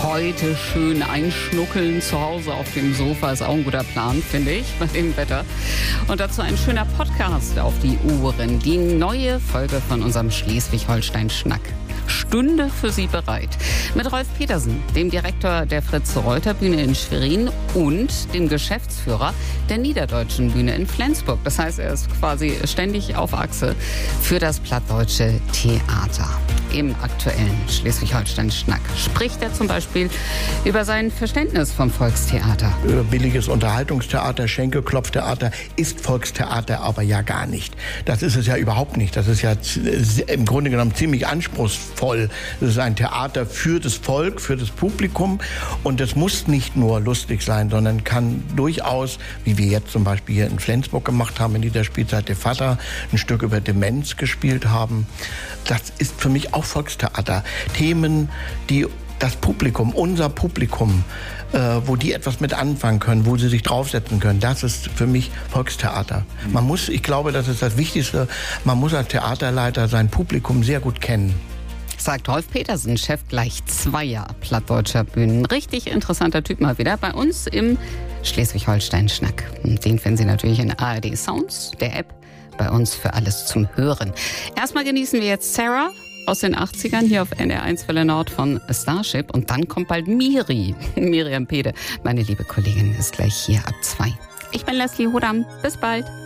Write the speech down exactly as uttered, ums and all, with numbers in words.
Heute schön einschnuckeln zu Hause auf dem Sofa ist auch ein guter Plan, finde ich, bei dem Wetter. Und dazu ein schöner Podcast auf die Ohren. Die neue Folge von unserem Schleswig-Holstein-Schnack. Stünde für Sie bereit. Mit Rolf Petersen, dem Direktor der Fritz-Reuter-Bühne in Schwerin und dem Geschäftsführer der Niederdeutschen Bühne in Flensburg. Das heißt, er ist quasi ständig auf Achse für das Plattdeutsche Theater. Im aktuellen Schleswig-Holstein-Schnack spricht er zum Beispiel über sein Verständnis vom Volkstheater. Billiges Unterhaltungstheater, Schenkelklopftheater ist Volkstheater aber ja gar nicht. Das ist es ja überhaupt nicht. Das ist ja im Grunde genommen ziemlich anspruchsvoll. Es ist ein Theater für das Volk, für das Publikum. Und es muss nicht nur lustig sein, sondern kann durchaus, wie wir jetzt zum Beispiel hier in Flensburg gemacht haben, in dieser Spielzeit der Vater, ein Stück über Demenz gespielt haben. Das ist für mich auch Volkstheater. Themen, die das Publikum, unser Publikum, äh, wo die etwas mit anfangen können, wo sie sich draufsetzen können, das ist für mich Volkstheater. Man muss, ich glaube, das ist das Wichtigste, man muss als Theaterleiter sein Publikum sehr gut kennen. Sagt Rolf Petersen, Chef gleich zweier plattdeutscher Bühnen. Richtig interessanter Typ mal wieder bei uns im Schleswig-Holstein-Schnack. Den finden Sie natürlich in A R D Sounds, der App, bei uns für alles zum Hören. Erstmal genießen wir jetzt Sarah aus den achtzigern hier auf N R eins Welle Nord von Starship. Und dann kommt bald Miri, Miriam Pede. Meine liebe Kollegin ist gleich hier ab zwei. Ich bin Leslie Hodam. Bis bald.